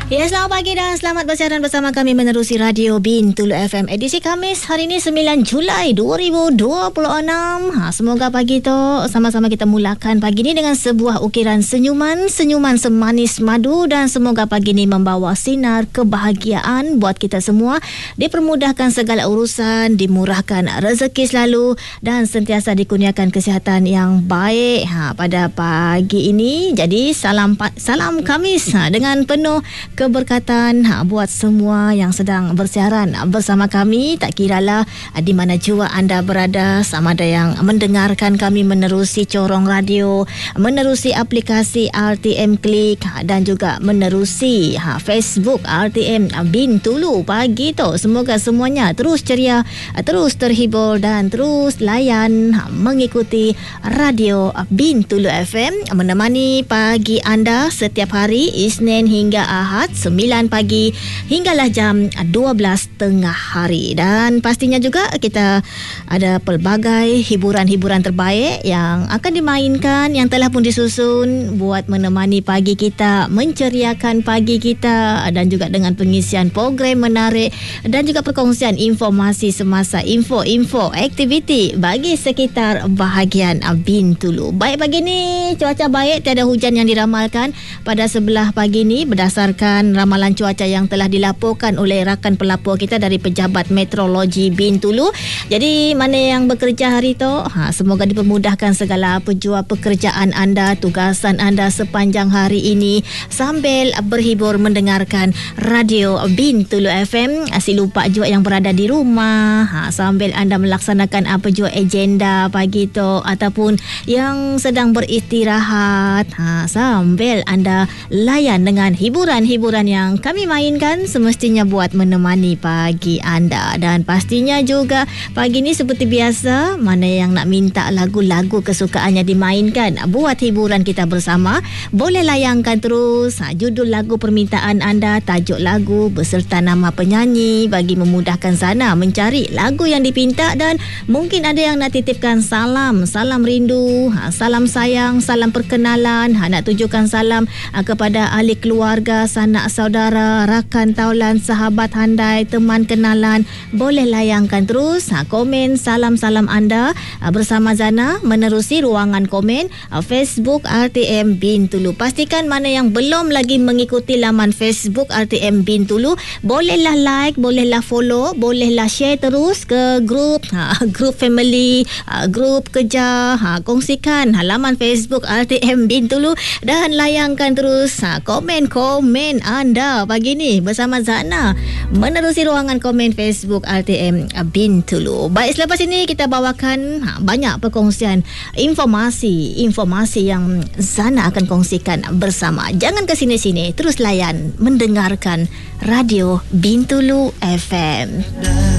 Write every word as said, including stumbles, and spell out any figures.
Ya, selamat pagi dan selamat bersiaran bersama kami menerusi Radio Bintulu F M edisi Khamis hari ini sembilan Julai dua ribu dua puluh enam. Ha, semoga pagi tu sama-sama kita mulakan pagi ini dengan sebuah ukiran senyuman, senyuman semanis madu, dan semoga pagi ini membawa sinar kebahagiaan buat kita semua, dipermudahkan segala urusan, dimurahkan rezeki selalu dan sentiasa dikurniakan kesihatan yang baik ha, pada pagi ini. Jadi salam salam Khamis ha, dengan penuh keberkatan ha, buat semua yang sedang bersiaran bersama kami, tak kiralah di mana jua anda berada, sama ada yang mendengarkan kami menerusi corong radio, menerusi aplikasi R T M Klik ha, dan juga menerusi ha, Facebook R T M Bintulu pagi tu. Semoga semuanya terus ceria, terus terhibur dan terus layan ha, mengikuti Radio Bintulu F M, menemani pagi anda setiap hari Isnin hingga Ahad sembilan pagi hinggalah jam dua belas tengah hari. Dan pastinya juga kita ada pelbagai hiburan-hiburan terbaik yang akan dimainkan, yang telah pun disusun buat menemani pagi kita, menceriakan pagi kita, dan juga dengan pengisian program menarik dan juga perkongsian informasi semasa, info-info aktiviti bagi sekitar bahagian Bintulu. Baik pagi ni, cuaca baik, tiada hujan yang diramalkan pada sebelah pagi ni berdasarkan ramalan cuaca yang telah dilaporkan oleh rakan pelapor kita dari Pejabat Meteorologi Bintulu. Jadi mana yang bekerja hari tu, ha, semoga dipermudahkan segala pejuang pekerjaan anda, tugasan anda sepanjang hari ini sambil berhibur mendengarkan Radio Bintulu F M. Si lupa juga yang berada di rumah ha, sambil anda melaksanakan apa jua agenda pagi tu, ataupun yang sedang beristirahat ha, sambil anda layan dengan hiburan-hiburan yang kami mainkan, semestinya buat menemani pagi anda. Dan pastinya juga pagi ni seperti biasa, mana yang nak minta lagu-lagu kesukaannya dimainkan buat hiburan kita bersama, boleh layangkan terus ha, judul lagu permintaan anda, tajuk lagu beserta nama penyanyi bagi memudahkan sana mencari lagu yang dipinta. Dan mungkin ada yang nak titipkan salam, salam rindu, ha, salam sayang, salam perkenalan, ha, nak tujukan salam ha, kepada ahli keluarga, sanak saudara, rakan taulan, sahabat handai, teman kenalan, boleh layangkan terus ha, komen salam-salam anda ha, bersama Zana menerusi ruangan komen ha, Facebook R T M Bintulu. Pastikan mana yang belum lagi mengikuti laman Facebook R T M Bintulu, bolehlah like, bolehlah follow, bolehlah share terus ke grup ha, grup family, ha, grup kerja, ha, kongsikan halaman Facebook R T M Bintulu dan layangkan terus ha, komen-komen anda pagi ni bersama Zana menerusi ruangan komen Facebook R T M Bintulu. Baik, selepas ini kita bawakan ha, banyak perkongsian informasi informasi yang Zana akan kongsikan bersama. Jangan ke sini-sini, terus layan mendengarkan Radio Bintulu F M.